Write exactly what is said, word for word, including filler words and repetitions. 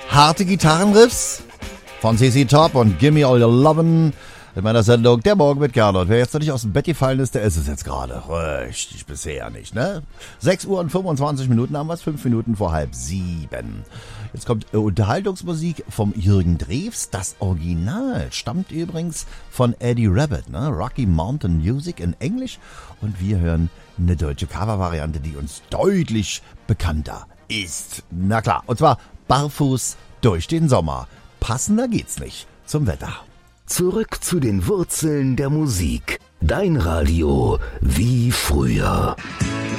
Harte Gitarrenriffs von C C Top und Gimme All Your Lovin' in meiner Sendung Der Morgen mit Gernot. Wer jetzt noch nicht aus dem Bett gefallen ist, der ist es jetzt gerade. Richtig, bisher nicht, ne? sechs Uhr und fünfundzwanzig Minuten haben wir es, fünf Minuten vor halb sieben. Jetzt kommt äh, Unterhaltungsmusik vom Jürgen Drews. Das Original stammt übrigens von Eddie Rabbitt, ne? Rocky Mountain Music in Englisch. Und wir hören eine deutsche Covervariante, die uns deutlich bekannter ist. Na klar, und zwar Barfuß durch den Sommer. Passender geht's nicht zum Wetter. Zurück zu den Wurzeln der Musik. Dein Radio wie früher.